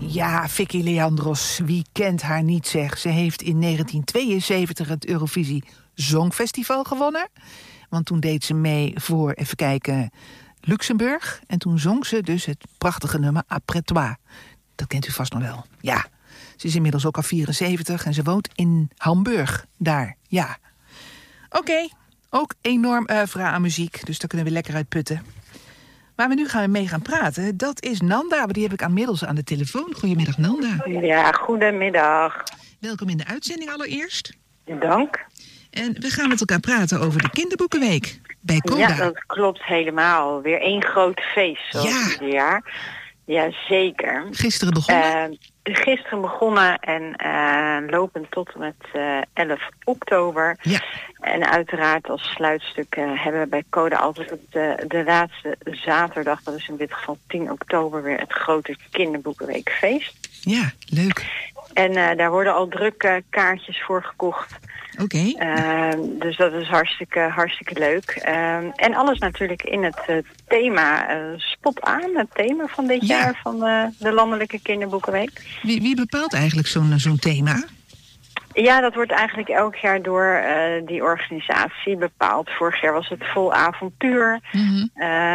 Ja, Vicky Leandros, wie kent haar niet, zeg. Ze heeft in 1972 het Eurovisie Songfestival gewonnen. Want toen deed ze mee voor, even kijken, Luxemburg. En toen zong ze dus het prachtige nummer Après toi. Dat kent u vast nog wel. Ja, ze is inmiddels ook al 74 en ze woont in Hamburg. Daar, ja. Oké, ook enorm oeuvre aan muziek, dus daar kunnen we lekker uit putten. Waar we nu mee gaan praten, dat is Nanda. Die heb ik inmiddels aan de telefoon. Goedemiddag, Nanda. Ja, goedemiddag. Welkom in de uitzending allereerst. Dank. En we gaan met elkaar praten over de Kinderboekenweek bij Coda. Ja, dat klopt helemaal. Weer één groot feest, zoals ieder jaar. Ja, zeker. Gisteren begonnen? Gisteren begonnen en lopend tot en met 11 oktober. Ja. En uiteraard als sluitstuk hebben we bij Coda altijd op de laatste zaterdag, dat is in dit geval 10 oktober, weer het grote Kinderboekenweekfeest. Ja, leuk. En daar worden al druk kaartjes voor gekocht. Oké. Dus dat is hartstikke leuk. En alles natuurlijk in het thema spot aan, het thema van dit jaar van de Landelijke Kinderboekenweek. Wie bepaalt eigenlijk zo'n thema? Ja, dat wordt eigenlijk elk jaar door die organisatie bepaald. Vorig jaar was het Vol Avontuur. Mm-hmm.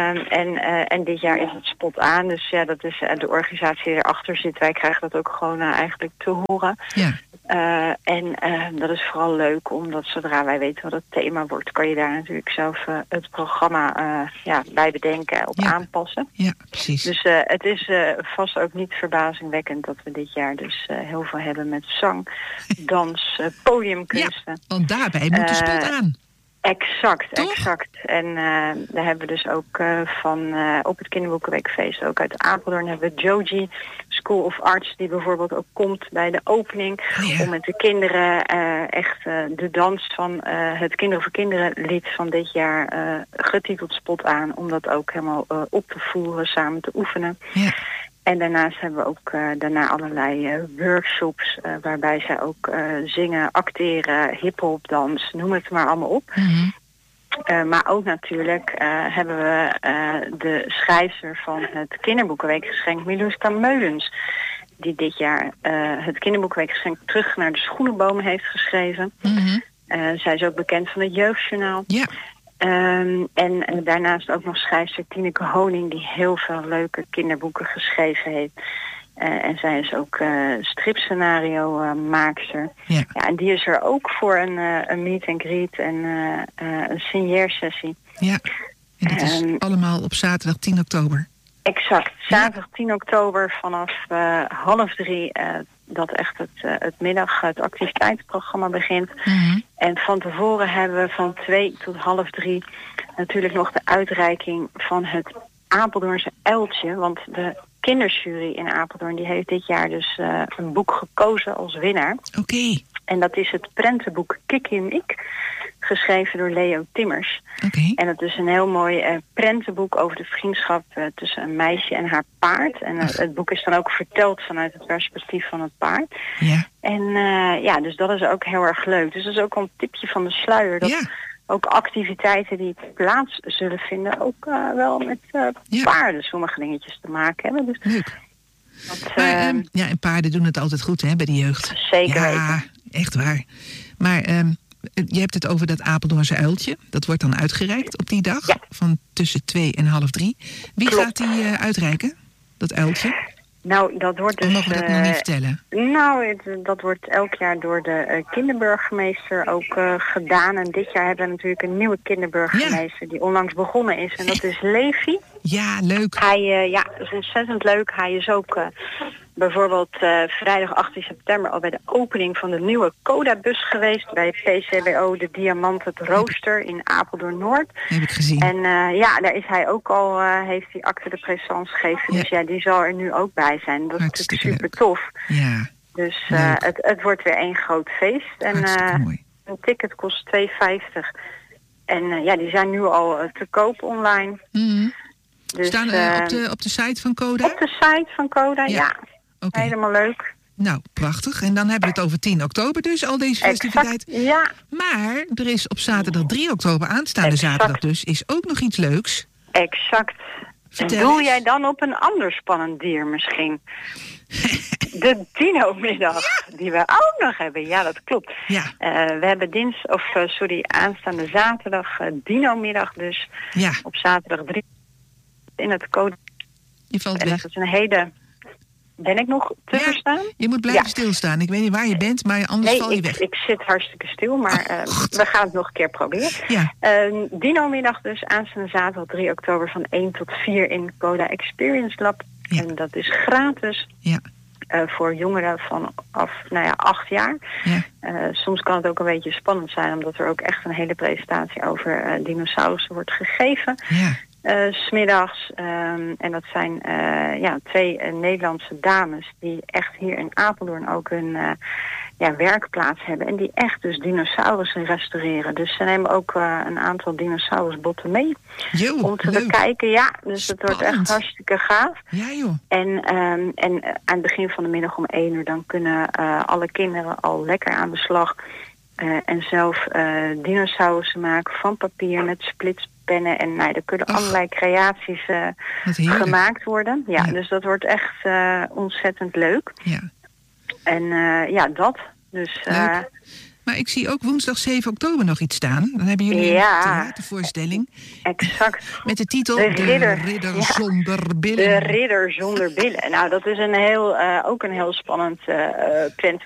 En dit jaar is het Spot aan. Dus ja, dat is de organisatie die erachter zit. Wij krijgen dat ook gewoon eigenlijk te horen. Ja. En dat is vooral leuk, omdat zodra wij weten wat het thema wordt, kan je daar natuurlijk zelf het programma bij bedenken, op aanpassen. Ja, precies. Dus het is vast ook niet verbazingwekkend dat we dit jaar dus heel veel hebben met zang, dans, podiumkunsten. Ja, want daarbij moet de spot aan. Exact, toch? Exact. En daar hebben we dus ook op het Kinderboekenweekfeest, ook uit Apeldoorn, hebben we Joji School of Arts, die bijvoorbeeld ook komt bij de opening. Om met de kinderen echt de dans van het Kinderen voor Kinderen lied van dit jaar getiteld Spot aan. Om dat ook helemaal op te voeren, samen te oefenen. Ja. En daarnaast hebben we ook daarna allerlei workshops waarbij zij ook zingen, acteren, hiphop, dans, noem het maar allemaal op. Mm-hmm. Maar ook natuurlijk hebben we de schrijfster van het Kinderboekenweekgeschenk, Miluska Meulens, die dit jaar het Kinderboekenweekgeschenk terug naar de schoenenboom heeft geschreven. Mm-hmm. Zij is ook bekend van het Jeugdjournaal. Ja. En daarnaast ook nog schrijfster Tineke Honing, die heel veel leuke kinderboeken geschreven heeft. En zij is ook stripscenario maakster. Ja. Ja, en die is er ook voor een meet and greet en een signeersessie. Ja, en dat is allemaal op zaterdag 10 oktober. Exact, zaterdag 10 oktober vanaf 2:30 dat echt het activiteitsprogramma begint. Mm-hmm. En van tevoren hebben we van 2 tot 2:30 natuurlijk nog de uitreiking van het Apeldoornse uiltje. Want de kinderjury in Apeldoorn die heeft dit jaar dus een boek gekozen als winnaar. Oké. En dat is het prentenboek Kikkie en Ik, geschreven door Leo Timmers. Okay. En het is een heel mooi prentenboek over de vriendschap tussen een meisje en haar paard. En het boek is dan ook verteld vanuit het perspectief van het paard. Ja. En dus dat is ook heel erg leuk. Dus dat is ook al een tipje van de sluier. Dat ook activiteiten die plaats zullen vinden ook wel met paarden sommige dingetjes te maken hebben. Dus leuk. Maar, en paarden doen het altijd goed, hè, bij de jeugd. Zeker weten. Ja, echt waar. Maar je hebt het over dat Apeldoornse uiltje. Dat wordt dan uitgereikt op die dag, van tussen 2 en 2:30. Wie gaat die uitreiken, dat uiltje? Nou, dat wordt dus... Mogen we dat nog niet vertellen? Nou, dat wordt elk jaar door de kinderburgemeester ook gedaan. En dit jaar hebben we natuurlijk een nieuwe kinderburgemeester die onlangs begonnen is. En dat is Levi. Ja, leuk. Hij, dat is ontzettend leuk. Hij is ook bijvoorbeeld vrijdag 18 september al bij de opening van de nieuwe Coda-bus geweest. Bij PCBO, de Diamant, het Rooster in Apeldoorn-Noord. Heb ik gezien. En daar is hij ook al, heeft hij acte de présence gegeven. Ja. Dus die zal er nu ook bij zijn. Dat is natuurlijk super tof. Ja. Dus het wordt weer één groot feest. En mooi. Een ticket kost €2,50. En die zijn nu al te koop online. Mm-hmm. Dus, staan op de site van Coda? Op de site van Coda, ja. Okay. Helemaal leuk. Nou, prachtig. En dan hebben we het over 10 oktober dus, al deze festiviteit. Ja. Maar er is op zaterdag 3 oktober, aanstaande zaterdag dus, is ook nog iets leuks. Exact. Doel jij dan op een ander spannend dier misschien? De Dino-middag, die we ook nog hebben. Ja, dat klopt. Ja. We hebben aanstaande zaterdag Dino-middag dus. Ja. Op zaterdag 3 in het code. Je valt En weg. dat is een hele... Ben ik nog te verstaan? Je moet blijven stilstaan. Ik weet niet waar je bent, maar anders val je weg. Ik zit hartstikke stil, maar we gaan het nog een keer proberen. Ja. Dino-middag dus aanstaande zaterdag 3 oktober van 1 tot 4 in Coda Experience Lab. Ja. En dat is gratis. Ja. Voor jongeren vanaf 8 jaar. Ja. Soms kan het ook een beetje spannend zijn, omdat er ook echt een hele presentatie over dinosaurussen wordt gegeven. Ja. 'Smiddags. En dat zijn 2 Nederlandse dames die echt hier in Apeldoorn ook hun werkplaats hebben. En die echt dus dinosaurussen restaureren. Dus ze nemen ook een aantal dinosaurusbotten mee. Om te bekijken. Ja, dus het wordt echt hartstikke gaaf. Ja, joh. En aan het begin van de middag om 1 uur dan kunnen alle kinderen al lekker aan de slag. En zelf dinosaurussen maken van papier met splitspennen. En er kunnen allerlei creaties gemaakt worden. Ja, dus dat wordt echt ontzettend leuk. Ja. En dat. Dus, maar ik zie ook woensdag 7 oktober nog iets staan. Dan hebben jullie een theatervoorstelling. Exact. Met de titel De Ridder zonder billen. De Ridder zonder billen. Nou, dat is ook een heel spannend prent